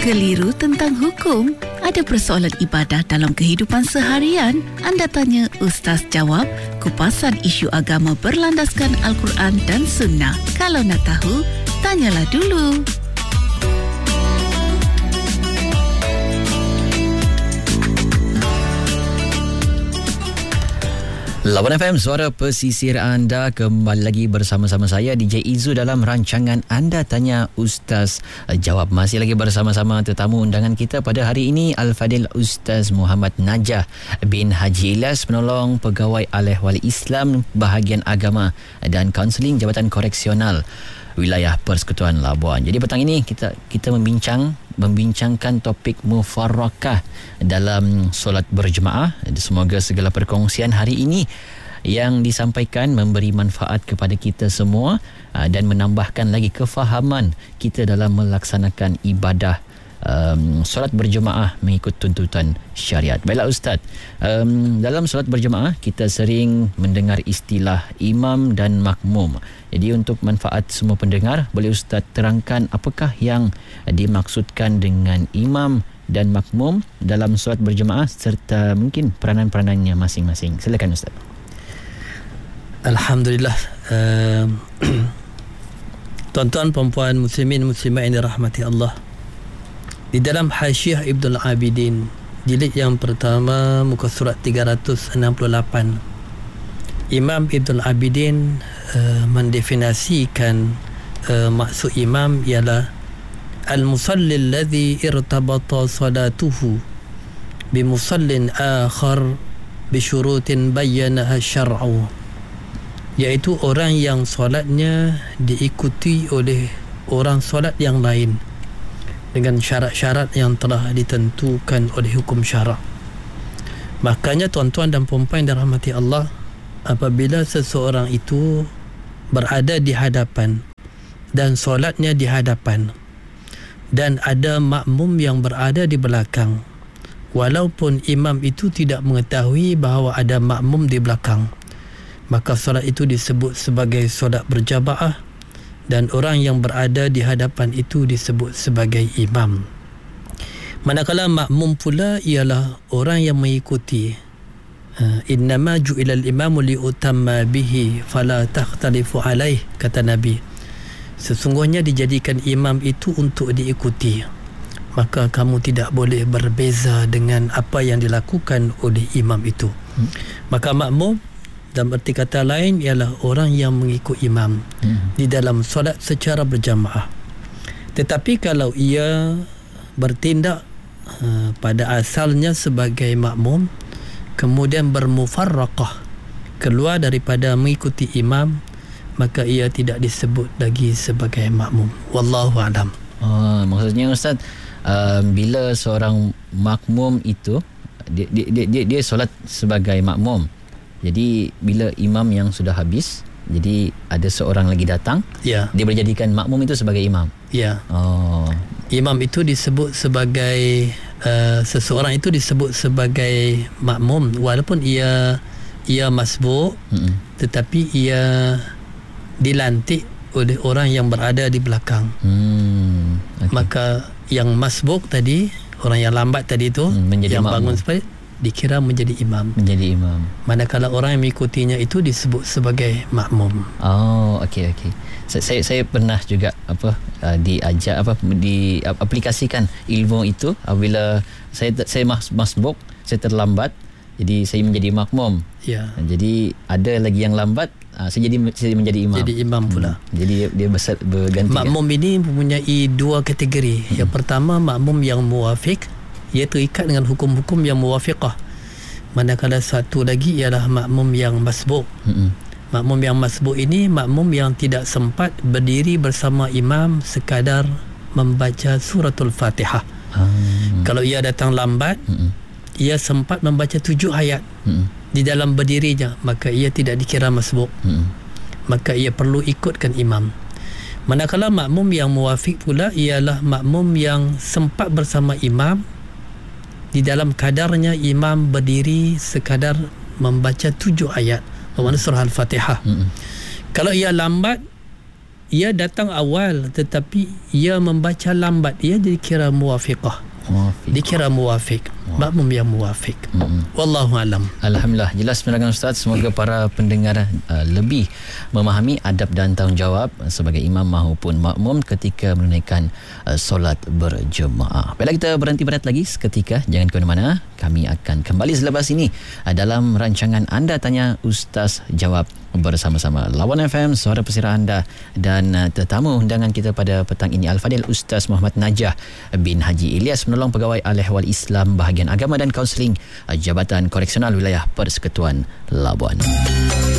Keliru tentang hukum? Ada persoalan ibadah dalam kehidupan seharian? Anda tanya, Ustaz jawab. Kupasan isu agama berlandaskan Al-Quran dan Sunnah. Kalau nak tahu, tanyalah dulu. Lawan FM, suara pesisir anda, kembali lagi bersama-sama saya DJ Izu dalam rancangan Anda Tanya Ustaz Jawab. Masih lagi bersama-sama tetamu undangan kita pada hari ini, Al-Fadil Ustaz Muhammad Najah bin Haji Ilyas, penolong pegawai Alih Wali Islam Bahagian Agama dan Kaunseling Jabatan Koreksional Wilayah Persekutuan Labuan. Jadi petang ini kita membincangkan topik mufarrakah dalam solat berjemaah. Semoga segala perkongsian hari ini yang disampaikan memberi manfaat kepada kita semua dan menambahkan lagi kefahaman kita dalam melaksanakan ibadah solat berjemaah mengikut tuntutan syariat. Baiklah Ustaz, dalam solat berjemaah kita sering mendengar istilah imam dan makmum. Jadi untuk manfaat semua pendengar, boleh Ustaz terangkan apakah yang dimaksudkan dengan imam dan makmum dalam solat berjemaah serta mungkin peranan-peranannya masing-masing. Silakan Ustaz. Alhamdulillah. Tuan-tuan, perempuan, muslimin, muslimat yang dirahmati Allah, di dalam Hasyiah Ibnul Abidin jilid yang pertama muka surat 368, Imam Ibnul Abidin mendefinisikan maksud imam ialah al-musalli alladhi irtabata salatuhu bimusallin akhar bisyurutin bayyanaha syar'u, iaitu orang yang solatnya diikuti oleh orang solat yang lain dengan syarat-syarat yang telah ditentukan oleh hukum syarak. Makanya tuan-tuan dan puan-puan yang dirahmati Allah, apabila seseorang itu berada di hadapan dan solatnya di hadapan dan ada makmum yang berada di belakang, walaupun imam itu tidak mengetahui bahawa ada makmum di belakang, maka solat itu disebut sebagai solat berjamaah dan orang yang berada di hadapan itu disebut sebagai imam. Manakala makmum pula ialah orang yang mengikuti. Innama ju'ila al-imamu liutamma bihi fala takhtalifu alaih, kata Nabi. Sesungguhnya dijadikan imam itu untuk diikuti, maka kamu tidak boleh berbeza dengan apa yang dilakukan oleh imam itu. Maka makmum dalam erti kata lain ialah orang yang mengikut imam di dalam solat secara berjamaah. Tetapi kalau ia bertindak pada asalnya sebagai makmum, kemudian bermufarraqah, keluar daripada mengikuti imam, maka ia tidak disebut lagi sebagai makmum. Wallahu a'lam. Maksudnya Ustaz, bila seorang makmum itu dia solat sebagai makmum, jadi bila imam yang sudah habis, jadi ada seorang lagi datang, dia boleh jadikan makmum itu sebagai imam. Imam itu disebut sebagai seseorang itu disebut sebagai makmum walaupun ia masbuk, tetapi ia dilantik oleh orang yang berada di belakang. Maka yang masbuk tadi, orang yang lambat tadi itu, yang makmum, bangun supaya dikira menjadi imam. Manakala orang yang mengikutinya itu disebut sebagai makmum. Okey. Saya pernah juga diajar diaplikasikan ilmu itu apabila saya masbuk, saya terlambat, jadi saya menjadi makmum. Jadi ada lagi yang lambat, saya menjadi imam. Jadi imam pula. Jadi dia berganti. Makmum ini mempunyai dua kategori. Yang pertama, makmum yang muwafiq, ia terikat dengan hukum-hukum yang muwafiqah. Manakala satu lagi ialah makmum yang masbuk. Makmum yang masbuk ini makmum yang tidak sempat berdiri bersama imam sekadar membaca suratul Fatihah. Kalau ia datang lambat, ia sempat membaca 7 ayat di dalam berdirinya, maka ia tidak dikira masbuk. Maka ia perlu ikutkan imam. Manakala makmum yang muwafiq pula ialah makmum yang sempat bersama imam di dalam kadarnya imam berdiri sekadar membaca 7 ayat bermakna surah Al-Fatihah. Kalau ia lambat, ia datang awal tetapi ia membaca lambat, ia dikira muwafiqah. Dikira muwafiq, makmum yang muwafiq. Wallahu alam. Alhamdulillah, jelas penerangan Ustaz. Semoga para pendengar lebih memahami adab dan tanggungjawab sebagai imam maupun makmum ketika menunaikan solat berjemaah. Baiklah, kita berhenti berehat lagi seketika. Jangan ke mana-mana. Kami akan kembali selepas ini dalam rancangan Anda Tanya Ustaz Jawab bersama-sama Lawan FM, suara pesira anda, dan tetamu undangan kita pada petang ini Al-Fadil Ustaz Muhammad Najah bin Haji Ilyas, penolong pegawai Al-Ehwal Islam bahagian agama dan kaunseling Jabatan Koreksional Wilayah Persekutuan Labuan.